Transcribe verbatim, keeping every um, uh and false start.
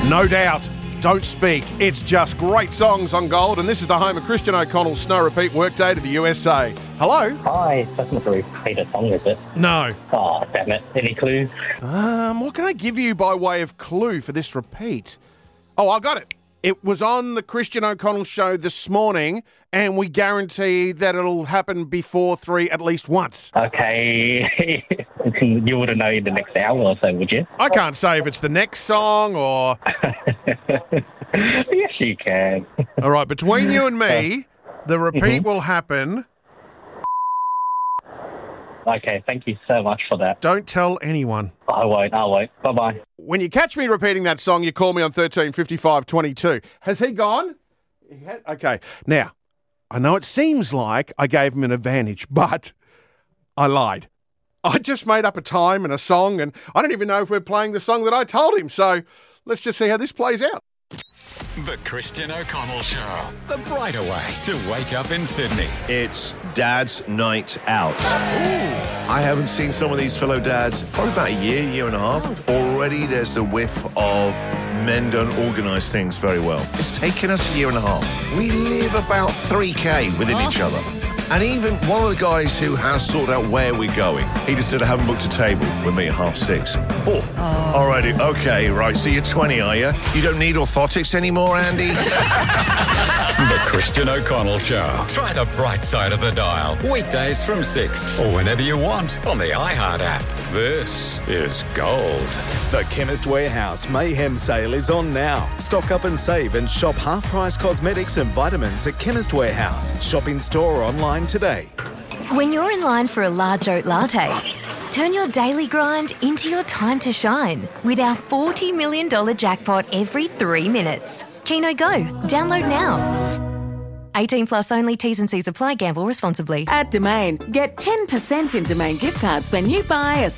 No doubt. Don't speak. It's just great songs on Gold, and this is the home of Christian O'Connell's Snow Repeat Workday to the U S A. Hello? Hi, that's not a repeated song, is it? No. Oh, damn it. Any clues? Um, what can I give you by way of clue for this repeat? Oh, I got it. It was on the Christian O'Connell show this morning, and we guarantee that it'll happen before three at least once. Okay. You wouldn't know in the next hour or so, would you? I can't say if it's the next song or... Yes, you can. All right, between you and me, the repeat mm-hmm. will happen... Okay, thank you so much for that. Don't tell anyone. I won't, I won't. Bye-bye. When you catch me repeating that song, you call me on thirteen fifty-five twenty-two. Has he gone? He had, okay. Now, I know it seems like I gave him an advantage, but I lied. I just made up a time and a song, and I don't even know if we're playing the song that I told him. So let's just see how this plays out. The Christian O'Connell Show. The brighter way to wake up in Sydney. It's Dad's Night Out. Ooh. I haven't seen some of these fellow dads probably about a year, year and a half. Already there's the whiff of men don't organise things very well. It's taken us a year and a half. We live about three K within oh. each other. And even one of the guys who has sorted out where we're going, he just said, I haven't booked a table with me at half six. Oh, oh. Alrighty, okay, right, so you're twenty, are you? You don't need orthotics anymore, Andy? The Christian O'Connell Show. Try the bright side of the dial. Weekdays from six or whenever you want on the iHeart app. This is Gold. The Chemist Warehouse Mayhem Sale is on now. Stock up and save and shop half-price cosmetics and vitamins at Chemist Warehouse. Shop in store or online today. When you're in line for a large oat latte, turn your daily grind into your time to shine with our forty million dollars jackpot every three minutes. Keno Go. Download now. eighteen plus only. T's and C's apply. Gamble responsibly. At Domain, get ten percent in Domain gift cards when you buy a